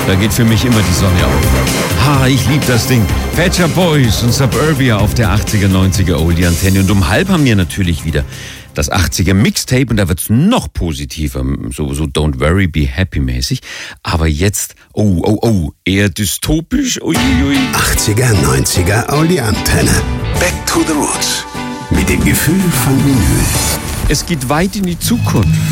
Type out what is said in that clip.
Da geht für mich immer die Sonne auf. Ha, ich liebe das Ding. Pet Shop Boys und Suburbia auf der 80er, 90er Oldie-Antenne. Und um halb haben wir natürlich wieder das 80er Mixtape und da wird's noch positiver, so Don't Worry, Be Happy mäßig. Aber jetzt, eher dystopisch. Uiuiui. 80er, 90er Oldie-Antenne. Back to the Roots. Mit dem Gefühl von Vinyl. Es geht weit in die Zukunft.